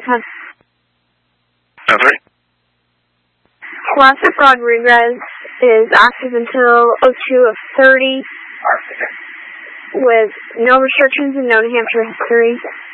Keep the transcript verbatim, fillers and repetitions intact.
Huh. I'm sorry? Classic Rodriguez is active until oh two of thirty with no restrictions and no New Hampshire history.